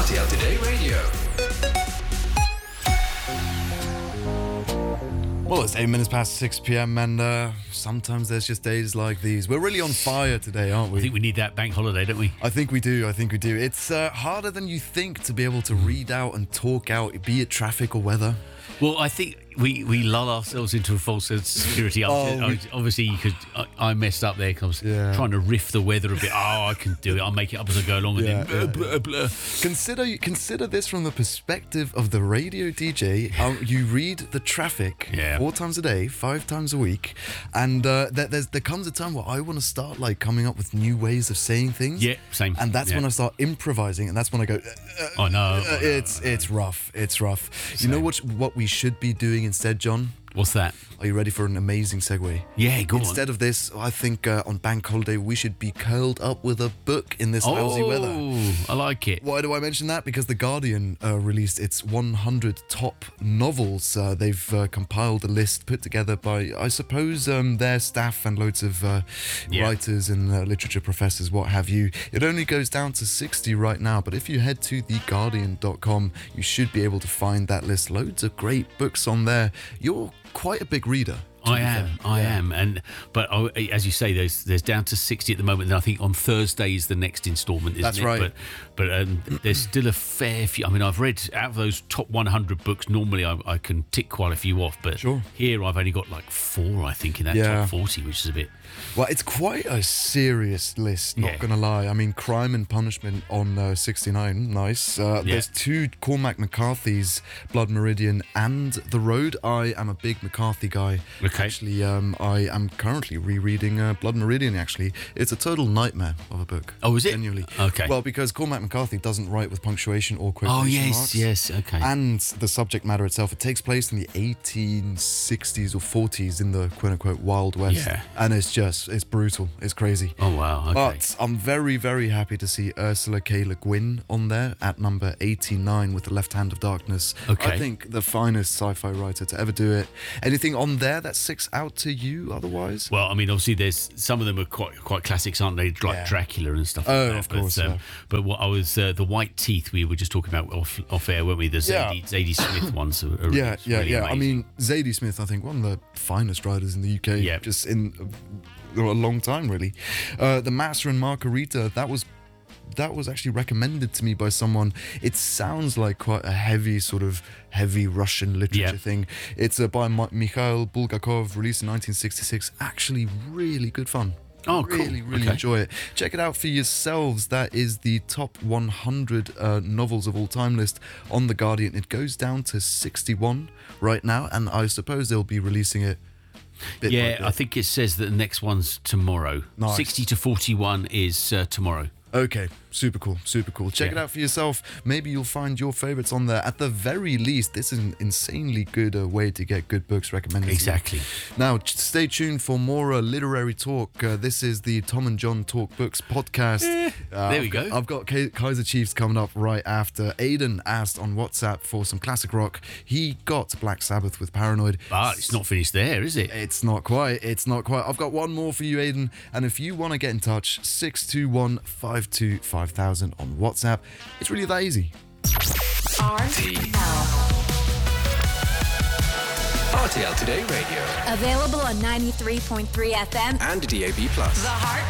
RTL Today Radio. Well, it's 8 minutes past 6 p.m. and sometimes there's just days like these. We're really on fire today, aren't we? I think we need that bank holiday, don't we? I think we do. It's harder than you think to be able to read out and talk out, be it traffic or weather. Well, I think we lull ourselves into a false sense of security. Obviously, I messed up there because I was trying to riff the weather a bit. I can do it. I'll make it up as I go along. And then blah, blah, blah. Consider this from the perspective of the radio DJ. You read the traffic 4 times a day, 5 times a week, and there comes a time where I want to start like coming up with new ways of saying things. Yeah, same. And that's when I start improvising, and that's when I go. I know. It's rough. It's rough. Same. You know what we should be doing instead, John? What's that? Are you ready for an amazing segue? Yeah, go on. Instead of this, I think on bank holiday we should be curled up with a book in this lousy weather. Oh, I like it. Why do I mention that? Because The Guardian released its 100 top novels. They've compiled a list put together by, I suppose, their staff and loads of writers and literature professors, what have you. It only goes down to 60 right now, but if you head to theguardian.com, you should be able to find that list. Loads of great books on there. You're quite a big reader. I am, but as you say, there's down to 60 at the moment, and I think on Thursday is the next instalment, isn't That's it? right. But there's still a fair few. I mean, I've read out of those top 100 books. Normally, I can tick quite a few off, but here I've only got like 4, I think, in that top 40, which is a bit. Well, it's quite a serious list, not going to lie. I mean, Crime and Punishment on 69, nice. There's 2 Cormac McCarthy's, Blood Meridian and The Road. I am a big McCarthy guy. Okay. Actually, I am currently rereading Blood Meridian, actually. It's a total nightmare of a book. Oh, is it? Genuinely. Okay. Well, because Cormac McCarthy doesn't write with punctuation or quotation marks. Yes, okay. And the subject matter itself, it takes place in the 1860s or 40s in the quote-unquote Wild West. Yeah. And it's brutal. It's crazy. Oh, wow. Okay. But I'm very, very happy to see Ursula K. Le Guin on there at number 89 with The Left Hand of Darkness. Okay. I think the finest sci-fi writer to ever do it. Anything on there that sticks out to you otherwise? Well, I mean, obviously, there's some of them are quite classics, aren't they? Like Dracula and stuff. Oh, like that. of course. But what I was the White Teeth we were just talking about off air, weren't we? The Zadie Smith ones. Are really amazing. I mean, Zadie Smith, I think one of the finest writers in the UK. Just in a long time, really. The Master and Margarita, that was actually recommended to me by someone. It sounds like quite a heavy Russian literature thing. It's by Mikhail Bulgakov, released in 1966. Actually really good fun. Oh, cool. Really enjoy it. Check it out for yourselves. That is the top 100 novels of all time list on The Guardian. It goes down to 61 right now, and I suppose they'll be releasing it bit by bit. I think it says that the next one's tomorrow. Nice. 60 to 41 is tomorrow. Okay, super cool. Check it out for yourself. Maybe you'll find your favourites on there. At the very least, this is an insanely good way to get good books recommended. Exactly. Now, stay tuned for more literary talk. This is the Tom and John Talk Books podcast. There we go. I've got Kaiser Chiefs coming up right after. Aidan asked on WhatsApp for some classic rock. He got Black Sabbath with Paranoid. But it's not finished there, is it? It's not quite. I've got one more for you, Aidan. And if you want to get in touch, 621-52-5000 on WhatsApp. It's really that easy. RTL Today Radio. Available on 93.3 FM and DAB+. The Heart